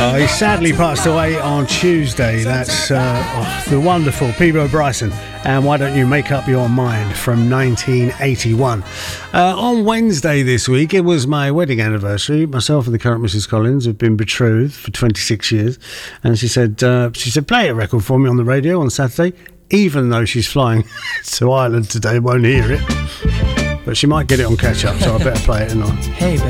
He sadly passed away on Tuesday. That's the wonderful Peabo Bryson. And Why Don't You Make Up Your Mind from 1981. On Wednesday this week, it was my wedding anniversary. Myself and the current Mrs. Collins have been betrothed for 26 years. And she said, play a record for me on the radio on Saturday, even though she's flying to Ireland today, won't hear it. But she might get it on catch up, so I better play it tonight. Hey, babe.